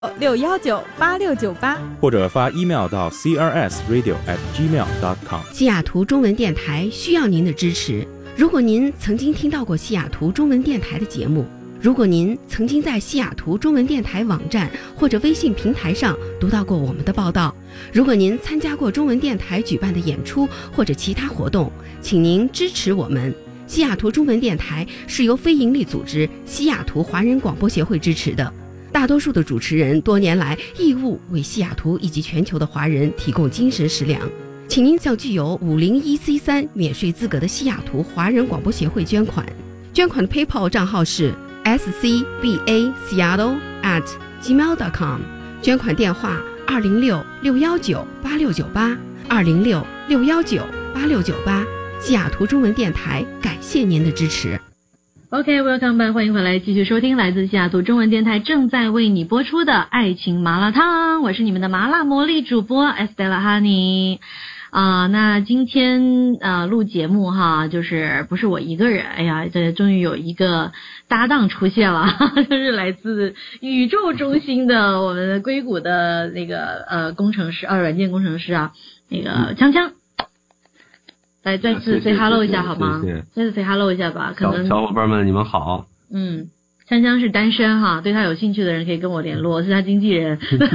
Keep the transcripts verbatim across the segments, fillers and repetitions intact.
六幺九八六九八， 或者发 email 到 c r s radio at gmail dot com。 西雅图中文电台需要您的支持。如果您曾经听到过西雅图中文电台的节目，如果您曾经在西雅图中文电台网站或者微信平台上读到过我们的报道，如果您参加过中文电台举办的演出或者其他活动，请您支持我们。西雅图中文电台是由非营利组织西雅图华人广播协会支持的，大多数的主持人多年来义务为西雅图以及全球的华人提供精神食粮，请您向具有五零一 C 三免税资格的西雅图华人广播协会捐款。捐款的 PayPal 账号是 s c b a seattle at gmail dot com， 捐款电话二零六六幺九八六九八二零六六幺九八六九八。西雅图中文电台感谢您的支持。 OK，Welcome back， 欢迎回来，继续收听来自西雅图中文电台正在为你播出的爱情麻辣烫，我是你们的麻辣魔力主播 Estella Honey。啊、呃，那今天呃录节目哈，就是不是我一个人，哎呀，这终于有一个搭档出现了，就是来自宇宙中心的我们硅谷的那个呃工程师，呃软件工程师啊，那个锵锵。来再次 say hello 一下好吗？再次 say hello 一下吧，可能小伙伴们你们好。 嗯，锵锵是单身哈，对他有兴趣的人可以跟我联络，我是他经纪人。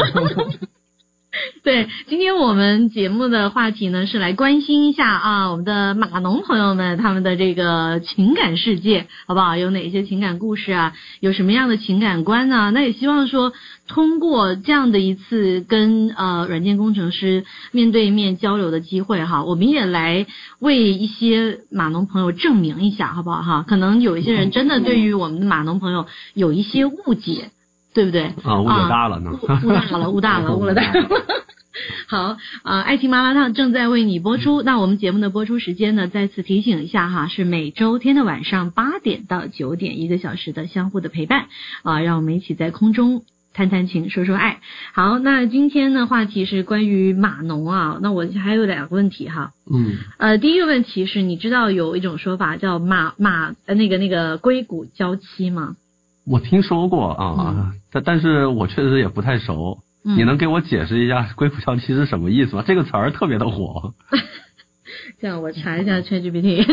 对，今天我们节目的话题呢是来关心一下啊，我们的码农朋友们他们的这个情感世界，好不好？有哪些情感故事啊？有什么样的情感观呢？那也希望说通过这样的一次跟呃软件工程师面对面交流的机会哈，我们也来为一些码农朋友证明一下，好不好哈？可能有一些人真的对于我们的码农朋友有一些误解。对不对？ 啊，误解大了呢， 误大了，误大了，误了大了。好啊、呃，爱情麻辣烫正在为你播出。那我们节目的播出时间呢，再次提醒一下哈，是每周天的晚上八点到九点，一个小时的相互的陪伴啊、呃，让我们一起在空中谈谈情，说说爱。好，那今天的话题是关于码农啊，那我还有两个问题哈。 嗯。 呃，第一个问题是，你知道有一种说法叫码码呃那个那个硅谷娇妻吗？ 我听说过啊，嗯、但但是我确实也不太熟。嗯、你能给我解释一下硅谷娇妻是什么意思吗？这个词儿特别的火。 这样我查一下 ChatGPT，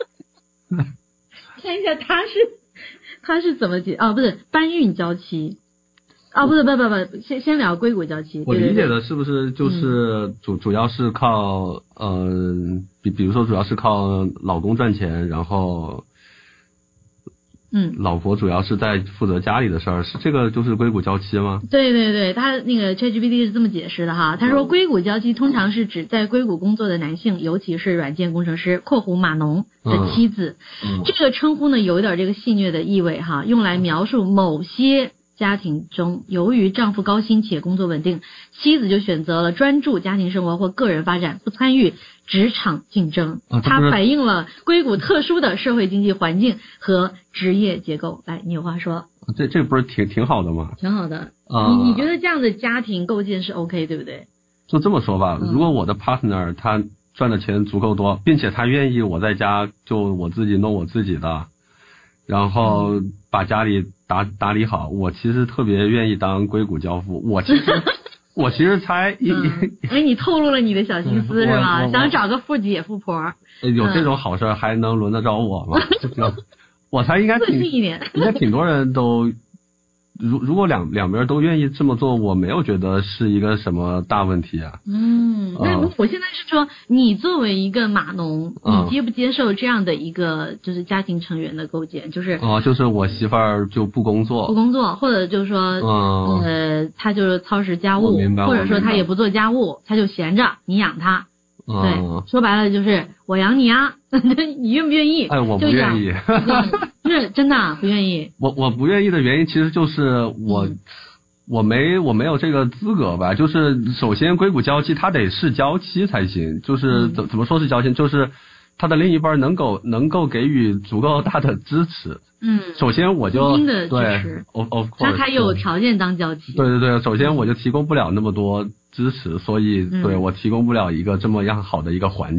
看一下他是他是怎么解哦，不是搬运娇妻。哦，不是，不不不，先先聊硅谷娇妻。 我理解的是不是就是主、嗯、主要是靠呃，比比如说主要是靠老公赚钱，然后。 嗯， 老婆主要是在负责家里的事儿，是这个就是硅谷娇妻吗？ 对对对，他那个 ChatGPT 是这么解释的哈，他说硅谷娇妻通常是指在硅谷工作的男性，尤其是软件工程师（括弧码农）的妻子。嗯嗯、这个称呼呢有一点这个戏谑的意味哈，用来描述某些家庭中，由于丈夫高薪且工作稳定，妻子就选择了专注家庭生活或个人发展，不参与职场竞争。 啊、 它反映了硅谷特殊的社会经济环境和职业结构。来，你有话说。 这这不是挺挺好的吗？ 挺好的。 啊、 你你觉得这样的家庭构建是 OK 对不对？ 就这么说吧， 嗯、 如果我的 partner 他赚的钱足够多，并且他愿意我在家就我自己弄我自己的，然后把家里打打理好，我其实特别愿意当硅谷教父。我其实我其实才一、 嗯、哎，你透露了你的小心思、嗯、是吧？想找个富姐富婆。 有这种好事儿还能轮得着我吗？我才应该挺应该挺多人都。如如果两两边都愿意这么做，我没有觉得是一个什么大问题啊。 嗯，那我现在是说，你作为一个码农， 嗯、 你接不接受这样的一个就是家庭成员的构建？就是哦、呃，就是我媳妇儿就不工作， 不工作，或者就是说， 嗯、 呃，她就是操持家务，或者说她也不做家务，她就闲着，你养她。 嗯、 对，说白了就是我养你啊，你愿不愿意？ 哎，我不愿意。 是真的、啊、不愿意。 我我不愿意的原因其实就是我、嗯、我没我没有这个资格吧。就是首先硅谷娇妻她得是娇妻才行，就是怎、嗯、怎么说是娇妻，就是她的另一半能够能够给予足够大的支持。 嗯， 首先我就的对 ，of of course， 那他有条件当娇妻。 对对对，首先我就提供不了那么多支持，所以、 嗯、 对我提供不了一个这么样好的一个环境。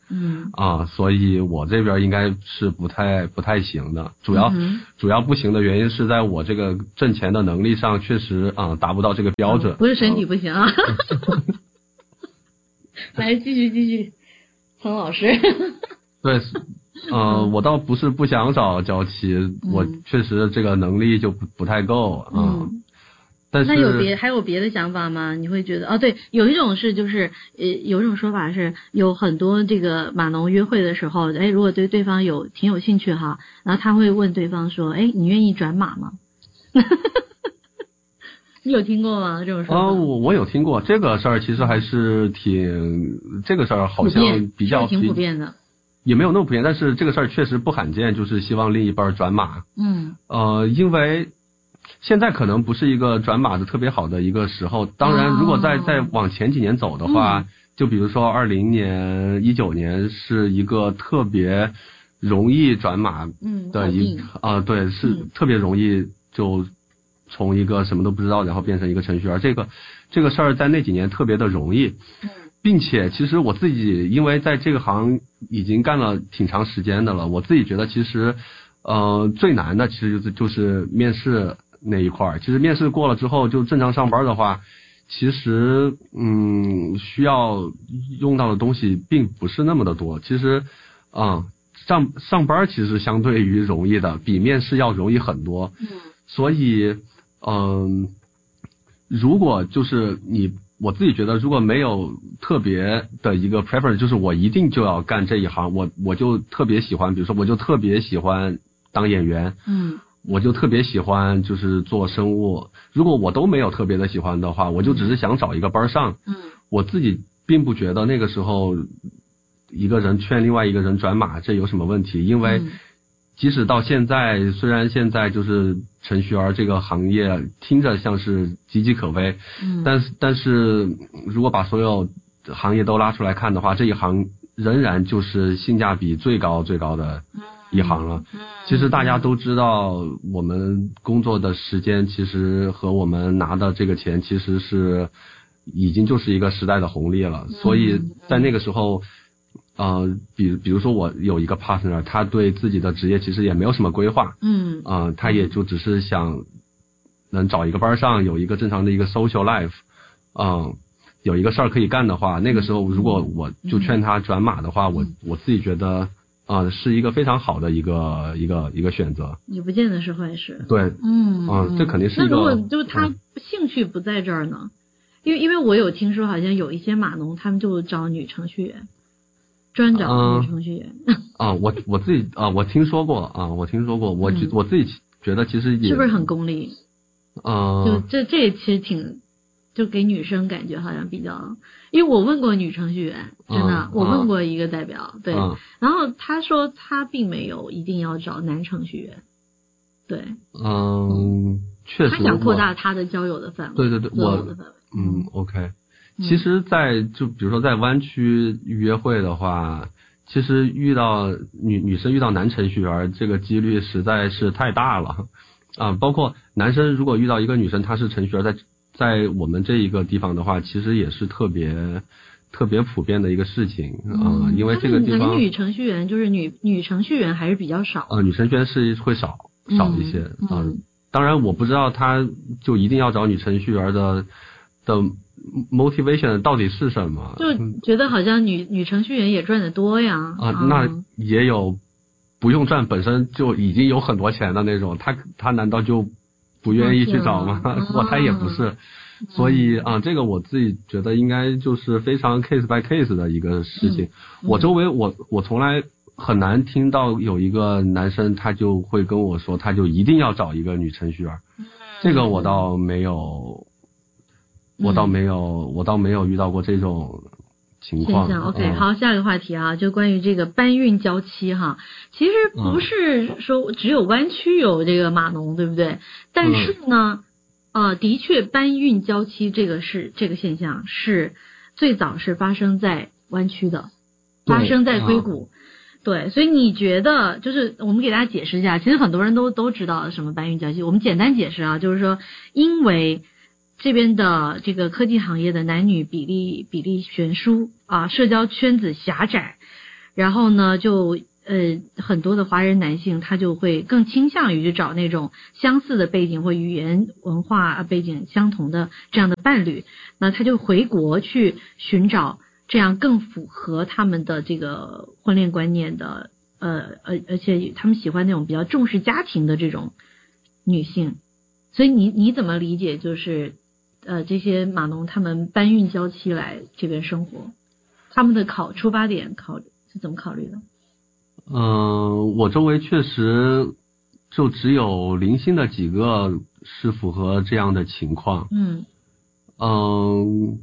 嗯啊，所以我这边应该是不太不太行的，主要、嗯、主要不行的原因是在我这个挣钱的能力上确实啊达不到这个标准， 嗯、不是身体不行啊。来继续继续，彭老师。 对，呃，我倒不是不想找娇妻，嗯、我确实这个能力就不不太够啊。嗯但是那有别还有别的想法吗？你会觉得哦，对，有一种是就是呃，有一种说法是有很多这个码农约会的时候，哎，如果对对方有挺有兴趣哈，然后他会问对方说，哎，你愿意转码吗？你有听过吗？这种说法？ 啊、呃，我我有听过这个事儿，其实还是挺这个事儿好像比较挺普遍的， 也没有那么普遍，但是这个事儿确实不罕见，就是希望另一半转码。 嗯， 呃，因为现在可能不是一个转码的特别好的一个时候，当然如果再、哦、再往前几年走的话，嗯、就比如说二零年、一九年是一个特别容易转码的一啊、嗯呃，对，是特别容易就从一个什么都不知道，然后变成一个程序员，这个这个事儿在那几年特别的容易， 嗯， 并且其实我自己因为在这个行已经干了挺长时间的了，我自己觉得其实呃最难的其实就是就是面试那一块儿，其实面试过了之后就正常上班的话，其实嗯需要用到的东西并不是那么的多，其实啊、嗯、上上班其实相对于容易的，比面试要容易很多， 嗯， 所以嗯如果就是你我自己觉得如果没有特别的一个 preference， 就是我一定就要干这一行，我我就特别喜欢，比如说我就特别喜欢当演员， 嗯。 我就特别喜欢就是做生物，如果我都没有特别的喜欢的话，我就只是想找一个班上， 嗯， 我自己并不觉得那个时候一个人劝另外一个人转码这有什么问题，因为即使到现在，虽然现在就是程序员这个行业听着像是岌岌可危， 嗯， 但是但是如果把所有行业都拉出来看的话，这一行仍然就是性价比最高最高的一行了。其实大家都知道，我们工作的时间其实和我们拿的这个钱其实是已经就是一个时代的红利了。所以在那个时候，呃，比比如说我有一个 partner， 他对自己的职业其实也没有什么规划， 嗯， 啊、呃，他也就只是想能找一个班上有一个正常的一个 social life， 嗯、呃。有一个事儿可以干的话，那个时候如果我就劝他转码的话，嗯、我我自己觉得啊、呃、是一个非常好的一个一个一个选择。 也不见得是坏事。 对， 嗯啊、呃，这肯定是一个。 那如果就是他兴趣不在这儿呢？嗯、因为因为我有听说，好像有一些码农他们就找女程序员，专找女程序员。 啊、呃呃，我我自己啊、呃，我听说过啊、呃，我听说过，我、嗯、我自己觉得其实也是不是很功利？ 啊、呃， 就这这其实挺。就给女生感觉好像比较，因为我问过女程序员，真的， 嗯、 我问过一个代表， 嗯、 对， 嗯、 然后他说他并没有一定要找男程序员，对， 嗯，确实， 他想扩大他的交友的范围， 对对对，我嗯 OK， 其实，在就比如说在湾区约会的话，其实遇到女女生遇到男程序员这个几率实在是太大了啊，包括男生如果遇到一个女生她是程序员，在在我们这一个地方的话，其实也是特别特别普遍的一个事情啊、呃，因为这个地方男女程序员就是女女程序员还是比较少啊、呃，女程序员是会少少一些啊、 嗯嗯呃。 当然我不知道他就一定要找女程序员的的 motivation 到底是什么， 就觉得好像女女程序员也赚得多呀啊、呃，那也有不用赚本身就已经有很多钱的那种，他他难道就不愿意去找吗？我猜也不是，所以啊，这个我自己觉得应该就是非常 case by case 的一个事情。 嗯、 我周围我我从来很难听到有一个男生他就会跟我说，他就一定要找一个女程序员， 嗯、 这个我倒没有，我倒没有，嗯、我倒没有遇到过这种情况。 现象 OK，、嗯、好，下一个话题啊，就关于这个搬运娇妻哈，其实不是说只有湾区有这个码农，对不对？但是呢， 嗯、 呃，的确搬运娇妻这个是这个现象是最早是发生在湾区的，发生在硅谷。对，所以你觉得就是我们给大家解释一下，其实很多人都都知道什么搬运娇妻，我们简单解释啊，就是说因为这边的这个科技行业的男女比例比例悬殊啊，社交圈子狭窄， 然后呢就呃很多的华人男性他就会更倾向于去找那种相似的背景或语言文化背景相同的这样的伴侣，那他就回国去寻找这样更符合他们的这个婚恋观念的呃而而且他们喜欢那种比较重视家庭的这种女性。所以你你怎么理解就是呃这些码农他们搬运娇妻来这边生活，他们的考出发点考是怎么考虑的？ 嗯、呃，我周围确实就只有零星的几个是符合这样的情况。 嗯嗯，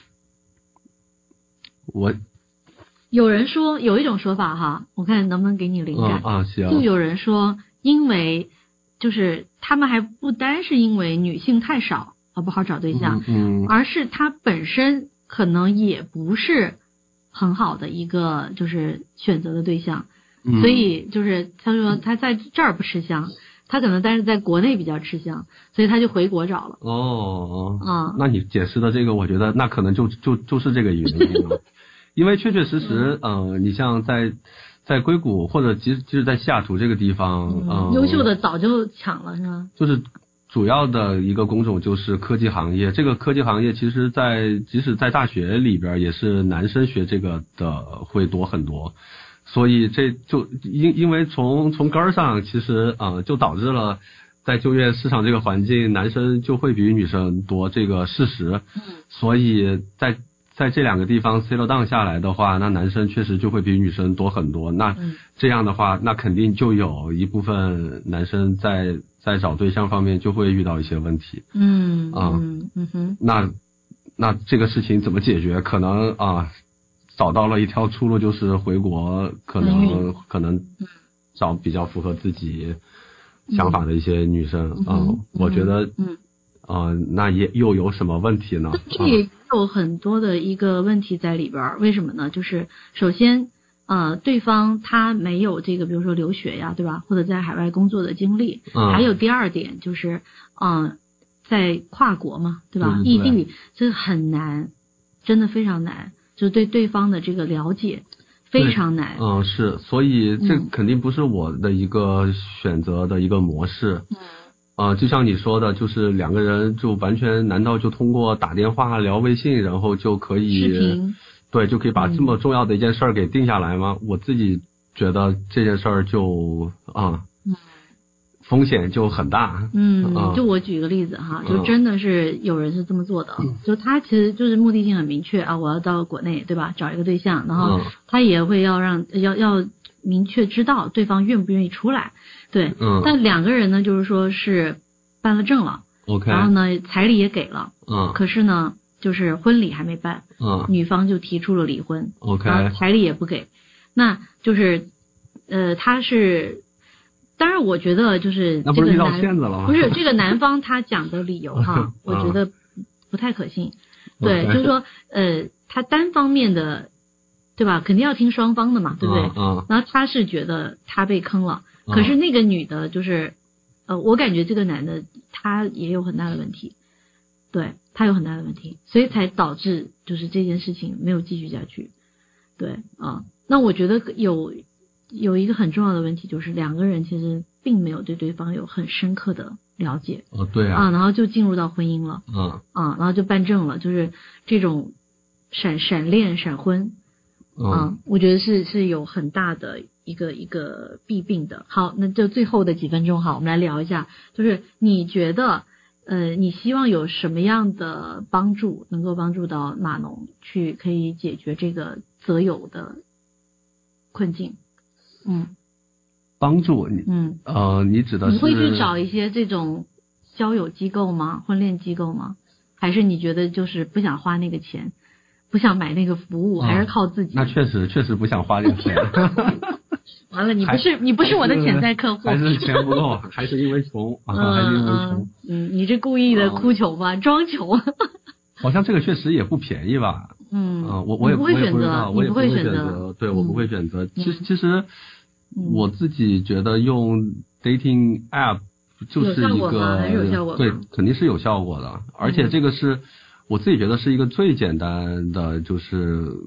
我有人说有一种说法哈，我看能不能给你灵感。 嗯、啊行。 就有人说，因为就是他们还不单是因为女性太少而不好找对象， 嗯，嗯而是他本身可能也不是很好的一个就是选择的对象。 嗯、 所以就是他说他在这儿不吃香，他可能但是在国内比较吃香，所以他就回国找了。 哦， 嗯， 那你解释的这个，我觉得那可能就就就是这个原因了，因为确确实实，嗯、呃，你像在在硅谷或者即即使在西雅图这个地方，嗯， 呃、优秀的早就抢了是吧？ 就是主要的一个工种就是科技行业，这个科技行业其实在即使在大学里边也是男生学这个的会多很多。所以这就因因为从从根儿上，其实呃就导致了在就业市场这个环境，男生就会比女生多这个事实。 嗯。 所以在在这两个地方 settle down 下来的话，那男生确实就会比女生多很多。那这样的话，那肯定就有一部分男生在在找对象方面就会遇到一些问题。 嗯啊嗯嗯哼。 那那这个事情怎么解决？可能啊。找到了一条出路，就是回国，可能可能找比较符合自己想法的一些女生啊、嗯嗯。我觉得， 嗯， 啊、呃，那也又有什么问题呢？ 这也有很多的一个问题在里边，为什么呢？就是首先，呃，对方他没有这个，比如说留学呀，对吧？或者在海外工作的经历。 嗯。 还有第二点就是，嗯、呃，在跨国嘛，对吧？ 嗯、 异地这很难，真的非常难。就对对方的这个了解非常难。 嗯、呃，是，所以这肯定不是我的一个选择的一个模式。 嗯。 呃，就像你说的，就是两个人就完全，难道就通过打电话、聊微信，然后就可以视频， 对，就可以把这么重要的一件事儿给定下来吗？嗯、我自己觉得这件事儿就啊。 嗯。 风险就很大。 嗯，就我举个例子哈，就真的是有人是这么做的，嗯、就他其实就是目的性很明确啊，我要到国内对吧，找一个对象，然后他也会要让要要明确知道对方愿不愿意出来，对， 嗯， 但两个人呢就是说是办了证了 ，OK， 然后呢彩礼也给了， 嗯， 可是呢就是婚礼还没办， 嗯， 女方就提出了离婚 ，OK， 然后彩礼也不给，那就是呃他是。当然，我觉得就是这个男不是这个男方他讲的理由哈，我觉得不太可信。对， okay. 就是说呃，他单方面的，对吧？肯定要听双方的嘛，对不对？ 嗯。 然后他是觉得他被坑了，嗯、可是那个女的，就是呃，我感觉这个男的他也有很大的问题，对他有很大的问题，所以才导致就是这件事情没有继续下去。对啊，那我觉得有。有一个很重要的问题，就是两个人其实并没有对对方有很深刻的了解。 哦，对啊。 啊，然后就进入到婚姻了。 嗯。 啊，然后就办证了，就是这种闪闪恋、闪婚。 嗯。 啊，我觉得是是有很大的一个一个弊病的。好，那就最后的几分钟哈，我们来聊一下，就是你觉得呃，你希望有什么样的帮助能够帮助到码农去可以解决这个择友的困境？嗯， 帮助你， 嗯， 呃，你指的是你会去找一些这种交友机构吗？婚恋机构吗？还是你觉得就是不想花那个钱，不想买那个服务， 嗯、 还是靠自己？ 那确实确实不想花这个钱。 完了，你不是你不是我的潜在客户， 还是钱不够，还是因为穷啊， 嗯、 还是因为穷。 嗯，你这故意的哭穷吧，嗯、装穷。 好像这个确实也不便宜吧？ 嗯， 啊，我我也不会选择， 我也不会选择， 对，我不会选择。 嗯、 其实其实。我自己觉得用 dating app 就是一个对，肯定是有效果的，而且这个是我自己觉得是一个最简单的，就是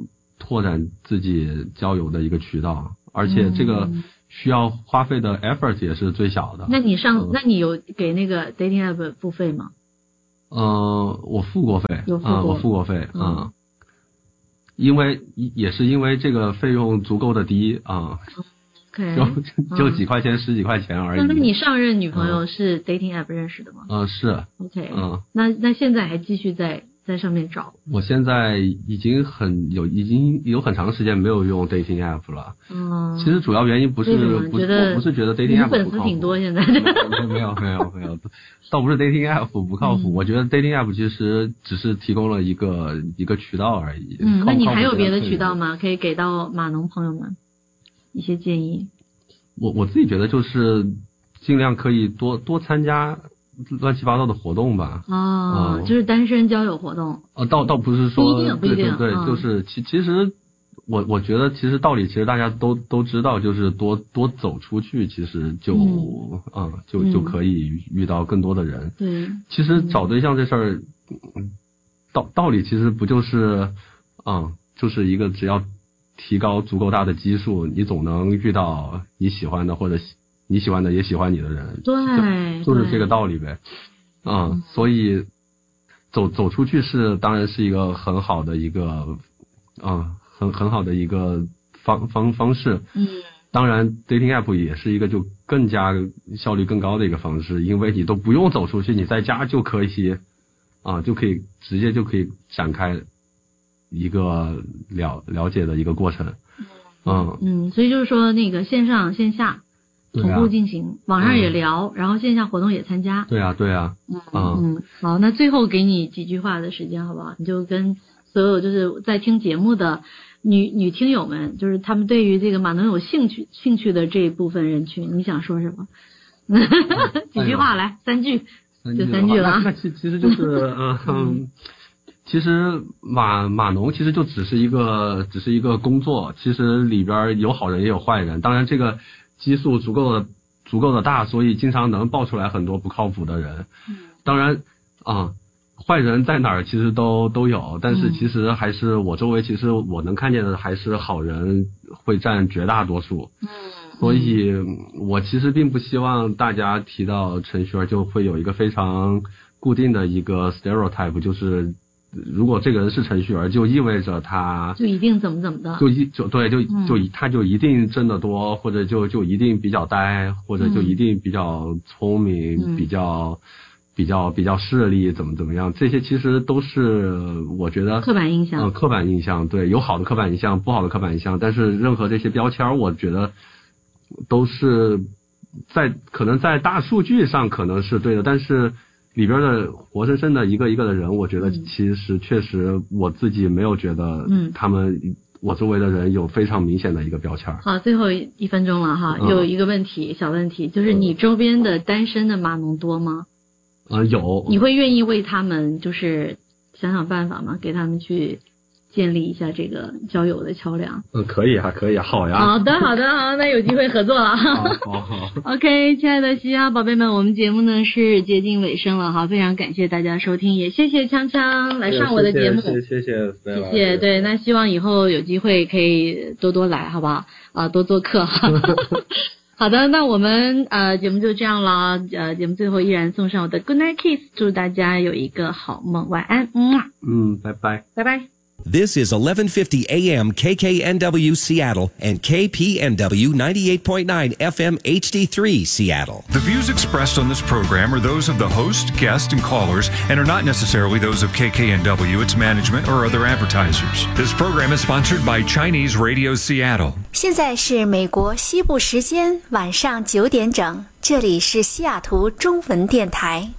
拓展自己交友的一个渠道，而且这个需要花费的 effort 也是最小的。 那你上， 嗯、 那你有给那个 dating app 付费吗？ 嗯、呃，我付过费， 有付过， 啊、我付过费， 嗯。 嗯因为也是因为这个费用足够的低啊， okay, 就就几块钱、嗯、十几块钱而已。 那你上任女朋友是 dating app 认识的吗？ 嗯、呃，是。 OK， 嗯， 那那现在还继续在在上面找？ 我现在已经很有已经有很长时间没有用 dating app 了。嗯，其实主要原因不是不是我不是觉得 dating app 不靠谱， 粉丝挺多现在。 没有没有没有，倒不是 dating app 不靠谱，嗯、我觉得 dating app 其实只是提供了一个一个渠道而已。 嗯，那你还有别的渠道吗？可以给到码农朋友们一些建议。 我我自己觉得就是尽量可以多多参加乱七八糟的活动吧。 哦，嗯、就是单身交友活动。 呃，倒倒不是说不一定，不一定， 对对对， 嗯、 就是其其实我我觉得其实道理其实大家都都知道，就是多多走出去，其实就嗯, 嗯就就可以遇到更多的人。 对， 其实找对象这事儿，道道理其实不就是嗯就是一个只要提高足够大的基数，你总能遇到你喜欢的或者你喜欢的也喜欢你的人。 对， 就, 就是这个道理呗。嗯, 嗯，所以走走出去是当然是一个很好的一个嗯很很好的一个方方方式。 嗯， 当然 dating app 也是一个就更加效率更高的一个方式，因为你都不用走出去，你在家就可以啊就可以直接就可以展开一个了了解的一个过程。嗯嗯，所以就是说那个线上线下同步进行，啊、网上也聊、嗯，然后线下活动也参加。 对啊，对啊。 嗯嗯，好，那最后给你几句话的时间，好不好？你就跟所有就是在听节目的女女听友们，就是他们对于这个码农有兴趣兴趣的这一部分人群，你想说什么？几句话、哎、来，三句，就三句了。 那, 那其其实就是嗯嗯。其实码码农其实就只是一个只是一个工作，其实里边有好人也有坏人，当然这个基数足够的足够的大，所以经常能爆出来很多不靠谱的人。当然啊、嗯，坏人在哪儿其实都都有，但是其实还是我周围其实我能看见的还是好人会占绝大多数。 嗯， 所以我其实并不希望大家提到程序员就会有一个非常固定的一个 stereotype， 就是如果这个人是程序员，就意味着他就一定怎么怎么的， 就一就对就就他就一定挣得多，或者就就一定比较呆，或者就一定比较聪明， 嗯、 比较比较比较势利，怎么怎么样，这些其实都是我觉得刻板印象。 嗯，刻板印象，对，有好的刻板印象，不好的刻板印象，但是任何这些标签，我觉得都是在可能在大数据上可能是对的，但是里边的活生生的一个一个的人，我觉得其实确实我自己没有觉得他们、嗯、我周围的人有非常明显的一个标签。 好，最后一分钟了哈，有一个问题、嗯、小问题，就是你周边的单身的码农多吗？ 呃，有。 你会愿意为他们就是想想办法吗？给他们去建立一下这个交友的桥梁。 嗯，可以啊，可以啊，好呀。 好的，好的，好，那有机会合作了。 好好好。 OK， 亲爱的嘻哈宝贝们，我们节目呢是接近尾声了哈，非常感谢大家收听，也谢谢锵锵来上我的节目。 谢谢谢谢谢谢。对，那希望以后有机会可以多多来，好不好？啊，多做客。好的，那我们呃节目就这样了，呃节目最后依然送上我的 Good Night Kiss， 祝大家有一个好梦，晚安。嗯嗯，拜拜。 拜拜。 This is eleven fifty A M K K N W Seattle and K P N W ninety-eight point nine F M H D three Seattle. The views expressed on this program are those of the host, guest, and callers and are not necessarily those of K K N W, its management, or other advertisers. This program is sponsored by Chinese Radio Seattle. 现在是美国西部时间晚上九点整，这里是西雅图中文电台。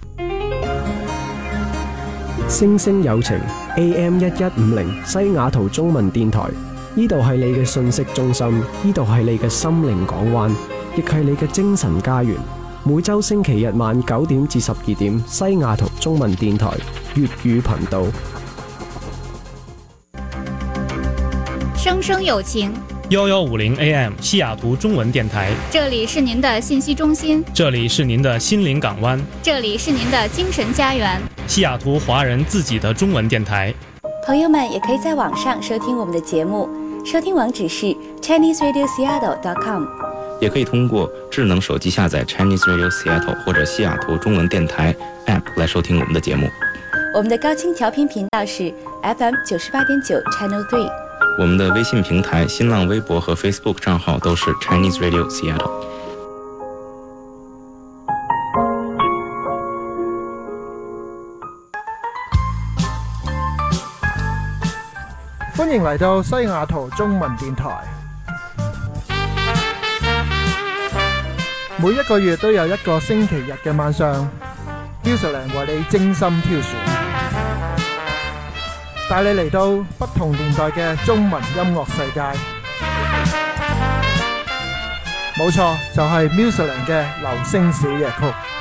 星星有情 A M 一一五零西雅圖中文電台，呢度係你嘅信息中心，呢度係你嘅心靈港灣，亦係你嘅精神家園。每周星期日晚九點至十二點，西雅圖中文電台粵語頻道。 生生有情幺幺五零 A M 西雅图中文电台， 这里是您的信息中心， 这里是您的心灵港湾， 这里是您的精神家园， 西雅图华人自己的中文电台。 朋友们也可以在网上收听我们的节目，收听网址是 chinese radio seattle dot com， 也可以通过智能手机下载 Chinese Radio Seattle 或者西雅图中文电台 App 来收听我们的节目。 我们的高清调频频道是 F M 九十八点九 Channel three。 我们的微信平台、新浪微博和 Facebook 账号都是 Chinese Radio Seattle。 歡迎嚟到西雅圖中文電台。每一個月都有一個星期日嘅晚上 ，Musicland 為你精心挑選，帶你嚟到不同年代嘅中文音樂世界。冇錯，就係 Musicland 嘅流星小夜曲。